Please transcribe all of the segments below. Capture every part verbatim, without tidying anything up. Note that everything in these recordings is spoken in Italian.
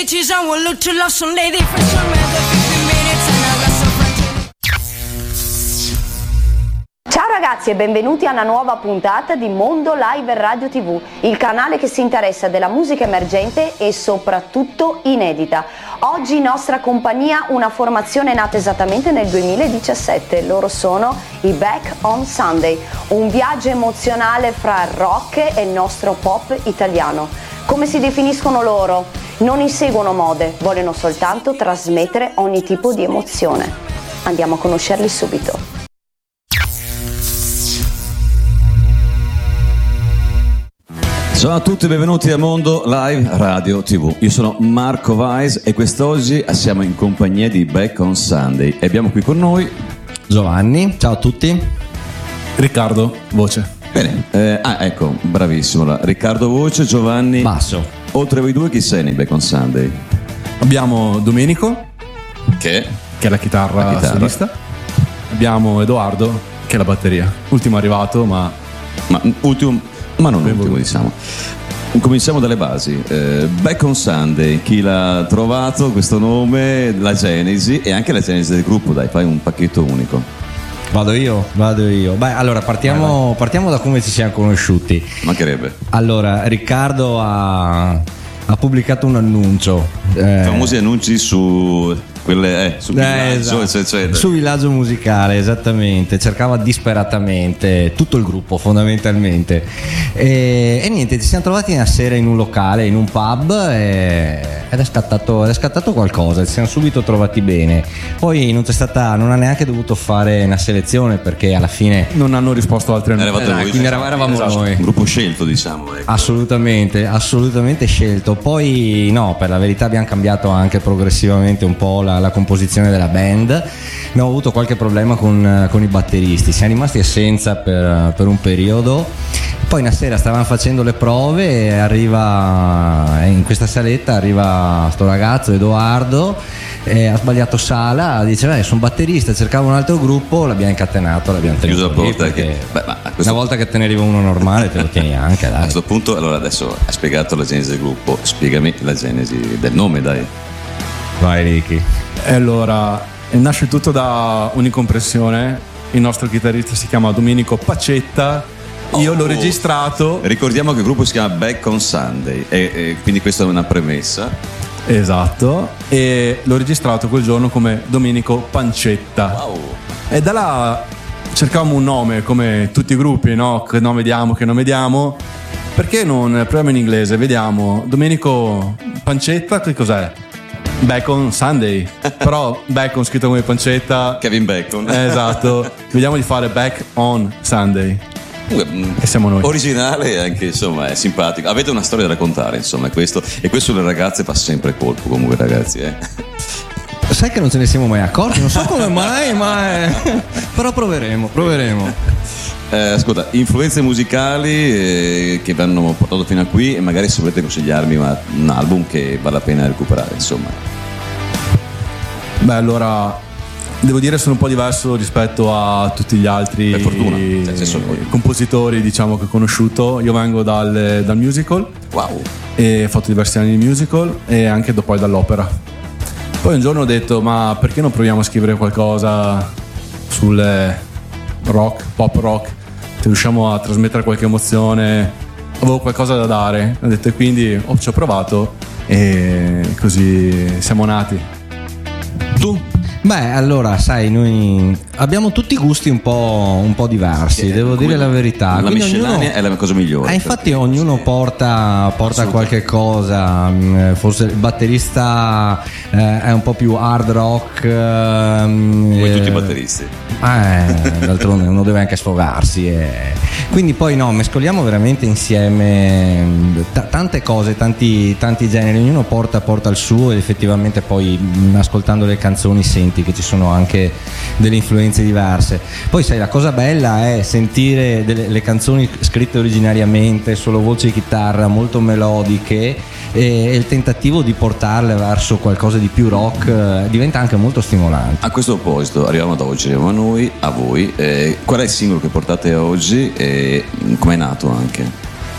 bitches, I will look to love some lady for some other fifteen minutes and I got some Ciao ragazzi e benvenuti a una nuova puntata di Mondo Live Radio tivù, il canale che si interessa della musica emergente e soprattutto inedita. Oggi in nostra compagnia una formazione nata esattamente nel duemiladiciassette, loro sono i Back on Sunday, un viaggio emozionale fra il rock e il nostro pop italiano. Come si definiscono loro? Non inseguono mode, vogliono soltanto trasmettere ogni tipo di emozione. Andiamo a conoscerli subito. Ciao a tutti e benvenuti a Mondo Live Radio tivù. Io sono Marco Weiss e quest'oggi siamo in compagnia di Back on Sunday e abbiamo qui con noi Giovanni. Ciao a tutti. Riccardo, voce. Bene, eh, ah ecco, bravissimo là. Riccardo voce, Giovanni basso. Oltre a voi due chi sei nei Back on Sunday? Abbiamo Domenico Che? che è la chitarra, La chitarra. solista. Abbiamo Edoardo che è la batteria. Ultimo arrivato, ma Ma ultimo, ma non Ben ultimo voluto. diciamo. Cominciamo dalle basi. eh, Back on Sunday, chi l'ha trovato questo nome, la genesi e anche la genesi del gruppo, dai, fai un pacchetto unico. Vado io, vado io. Beh, allora partiamo, Vai, vai. partiamo da come ci siamo conosciuti. Mancherebbe. Allora, Riccardo ha, ha pubblicato un annuncio. eh, Famosi annunci su quelle eh, su Eh, Villaggio, esatto. eccetera, eccetera. Su Villaggio Musicale, esattamente. Cercava disperatamente tutto il gruppo, fondamentalmente. E, e niente, ci siamo trovati una sera in un locale, in un pub, e, ed è scattato, è scattato qualcosa. Ci siamo subito trovati bene. Poi non c'è stata, non ha neanche dovuto fare una selezione perché alla fine. non hanno risposto altre Eravate note. Esatto, voi, quindi esatto. eravamo Esatto. noi. Un gruppo scelto, diciamo. Ecco. Assolutamente, assolutamente scelto. Poi no, per la verità abbiamo cambiato anche progressivamente un po' la, la composizione della band. Abbiamo avuto qualche problema con, con i batteristi, siamo rimasti senza per, per un periodo. Poi una sera stavamo facendo le prove e arriva in questa saletta arriva sto ragazzo Edoardo, eh, ha sbagliato sala, dice sono batterista, cercavo un altro gruppo, l'abbiamo incatenato, l'abbiamo tenuto Chiuso la lì, porta, perché che- beh, ma a questo- una volta che te ne arriva uno normale te lo tieni anche, A dai. questo punto, allora adesso hai spiegato la genesi del gruppo, spiegami la genesi del nome, dai. Vai Ricky. E allora, nasce tutto da un'incompressione. Il nostro chitarrista si chiama Domenico Pacetta. Io l'ho Oh. registrato. Ricordiamo che il gruppo si chiama Back on Sunday e, e quindi questa è una premessa. Esatto. E l'ho registrato quel giorno come Domenico Pancetta. Wow. E da là cercavamo un nome come tutti i gruppi, no? Che nome diamo, che nome diamo. Perché non proviamo in inglese? Vediamo. Domenico Pancetta, che cos'è? Bacon Sunday. Però Bacon scritto come pancetta. Kevin Bacon. Eh, esatto. Vediamo di fare Back on Sunday. Comunque, mm, E siamo noi. originale e anche insomma è simpatico. Avete una storia da raccontare, insomma, è questo. E questo sulle ragazze fa sempre colpo, comunque, ragazzi, eh. Sai che non ce ne siamo mai accorti, non so come mai, ma è... però proveremo, proveremo. Eh, ascolta, influenze musicali eh, che vi hanno portato fino a qui e magari se volete consigliarmi una- un album che vale la pena recuperare, insomma. Beh, allora devo dire sono un po' diverso rispetto a tutti gli altri Per fortuna, nel senso- compositori, diciamo, che ho conosciuto. Io vengo dal, dal musical Wow. e ho fatto diversi anni di musical e anche dopo poi dall'opera. Poi un giorno ho detto ma perché non proviamo a scrivere qualcosa sul eh, rock, pop rock, se riusciamo a trasmettere qualche emozione. Avevo qualcosa da dare, ho detto, e quindi oh, ci ho provato e così siamo nati. Tu? Beh, allora, sai, noi abbiamo tutti gusti un po', un po' diversi, Eh, devo come- dire la verità. La Quindi miscellanea ognuno- è la cosa migliore. Eh, infatti perché- ognuno porta, porta qualche cosa, mm, forse il batterista eh, è un po' più hard rock. ehm, Come eh, tutti i batteristi. Eh, d'altronde uno deve anche sfogarsi. E... Quindi poi no, mescoliamo veramente insieme t- tante cose, tanti, tanti generi, ognuno porta, porta il suo ed effettivamente poi mh, ascoltando le canzoni senti che ci sono anche delle influenze diverse. Poi sai, la cosa bella è sentire delle, le canzoni scritte originariamente, solo voce e chitarra, molto melodiche, e, e il tentativo di portarle verso qualcosa di più rock eh, diventa anche molto stimolante. A questo proposito, arriviamo ad oggi, arriviamo a noi, a voi. Eh, qual è il singolo che portate oggi e come è nato anche?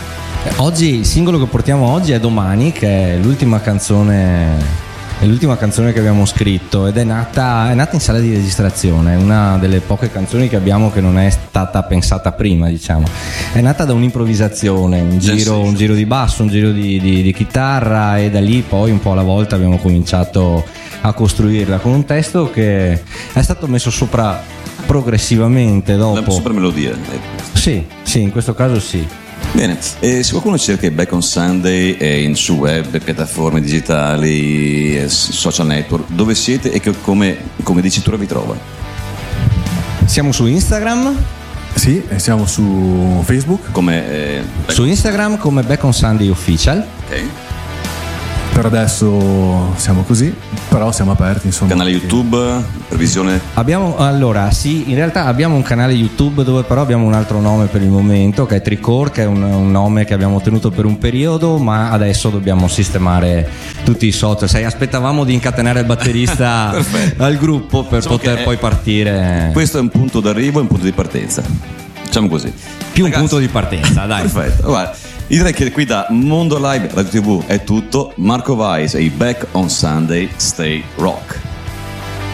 Oggi il singolo che portiamo oggi è Domani, che è l'ultima canzone è l'ultima canzone che abbiamo scritto ed è nata, è nata in sala di registrazione, è una delle poche canzoni che abbiamo che non è stata pensata prima, diciamo. È nata da un'improvvisazione, un giro, un giro di basso, un giro di, di, di chitarra, e da lì poi un po' alla volta abbiamo cominciato a costruirla con un testo che è stato messo sopra progressivamente dopo. La super melodia. Sì, sì, in questo caso sì. Bene, e se qualcuno cerca Back on Sunday eh, in su web, piattaforme digitali, eh, social network, dove siete e che, come, come dicitura vi trova? Siamo su Instagram. Sì, e siamo su Facebook. Come, eh, Su Instagram come Back on Sunday Official. Ok. Per adesso siamo così, però siamo aperti, insomma. Canale YouTube, previsione? Abbiamo, allora, sì, in realtà abbiamo un canale YouTube dove però abbiamo un altro nome per il momento, che è Tricore, che è un, un nome che abbiamo tenuto per un periodo, ma adesso dobbiamo sistemare tutti i social. Sai, aspettavamo di incatenare il batterista al gruppo per Diciamo poter che poi è- partire. Questo è un punto d'arrivo e un punto di partenza. Diciamo così. Più un Ragazzi, punto di partenza, dai. Perfetto. Guarda, io direi che qui da Mondo Live Radio tivù è tutto. Marco Weiss e i Back on Sunday Stay Rock.